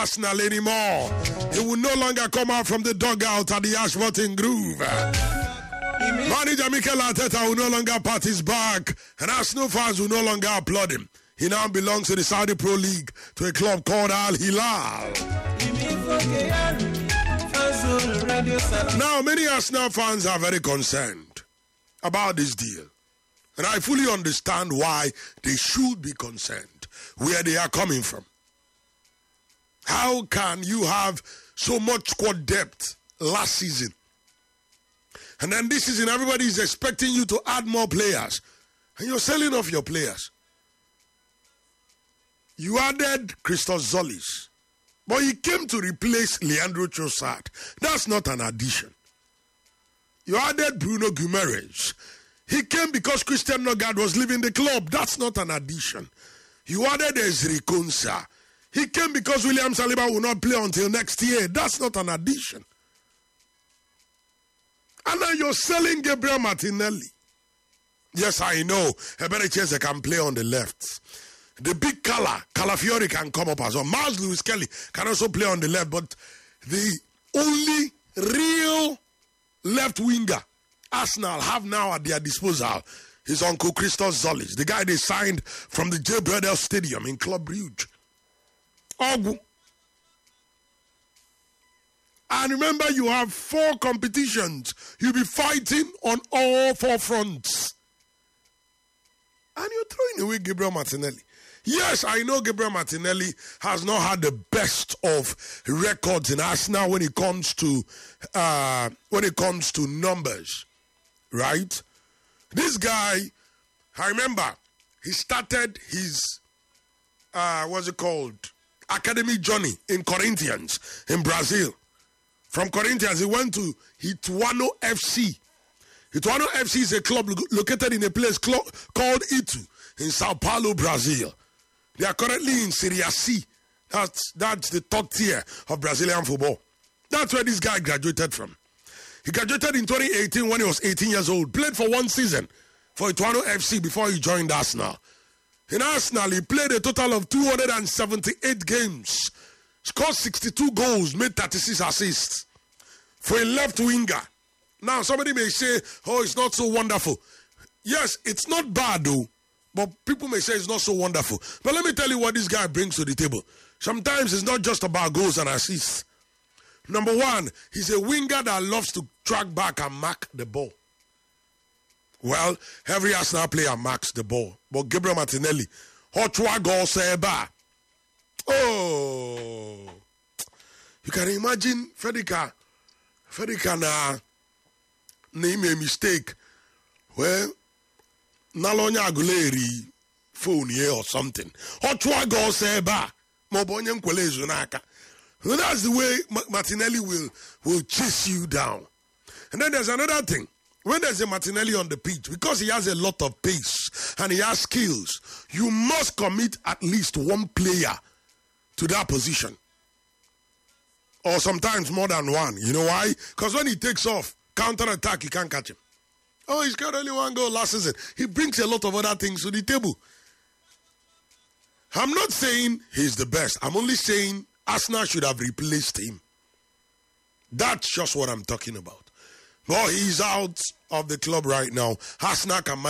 Arsenal anymore. He will no longer come out from the dugout at the Ashburton Groove. Manager Mikel Arteta will no longer pat his back, and Arsenal fans will no longer applaud him. He now belongs to the Saudi Pro League, to a club called Al Hilal. Now, many Arsenal fans are very concerned about this deal. And I fully understand why they should be concerned, where they are coming from. How can you have so much squad depth last season? And then this season, everybody is expecting you to add more players. And you're selling off your players. You added Christos Zolis. But he came to replace Leandro Trossard. That's not an addition. You added Bruno Guimaraes. He came because Christian Nogard was leaving the club. That's not an addition. You added Ezri Konsa. He came because William Saliba will not play until next year. That's not an addition. And now you're selling Gabriel Martinelli. Yes, I know. Eberechi can play on the left. The big Calafiori can come up as well. Miles Lewis Kelly can also play on the left. But the only real left winger Arsenal have now at their disposal is Uncle Christos Zolis, the guy they signed from the J. Bredel Stadium in Club Brugge. Ogu. And remember, you have 4 competitions. You'll be fighting on all 4 fronts. And you're throwing away Gabriel Martinelli. Yes, I know Gabriel Martinelli has not had the best of records in Arsenal when it comes to numbers, right? This guy, I remember, he started his academy journey in Corinthians in Brazil. From Corinthians, he went to Ituano FC. Ituano FC is a club located in a place called Itu in Sao Paulo, Brazil. They are currently in Serie C. That's the top tier of Brazilian football. That's where this guy graduated from. He graduated in 2018 when he was 18 years old. Played for 1 season for Ituano FC before he joined Arsenal. In Arsenal, he played a total of 278 games. Scored 62 goals, made 36 assists. For a left winger. Now, somebody may say, oh, it's not so wonderful. Yes, it's not bad though. But people may say it's not so wonderful. But let me tell you what this guy brings to the table. Sometimes it's not just about goals and assists. Number 1, he's a winger that loves to track back and mark the ball. Well, every Arsenal player marks the ball. But Gabriel Martinelli, oh, you can imagine Federica na name a mistake. Well, Nalonya Aguleri phone here or something. That's the way Martinelli will chase you down. And then there's another thing. When there's a Martinelli on the pitch, because he has a lot of pace and he has skills, you must commit at least 1 player to that position. Or sometimes more than 1. You know why? Because when he takes off, counter-attack, you can't catch him. Oh, he's got only 1 goal last season. He brings a lot of other things to the table. I'm not saying he's the best. I'm only saying Arsenal should have replaced him. That's just what I'm talking about. But he's out of the club right now. Arsenal can